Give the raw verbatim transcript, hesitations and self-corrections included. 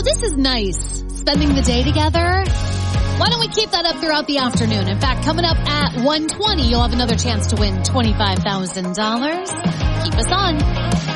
know, this is nice. Spending the day together. Why don't we keep that up throughout the afternoon? In fact, coming up at one twenty, you'll have another chance to win twenty-five thousand dollars. Keep us on.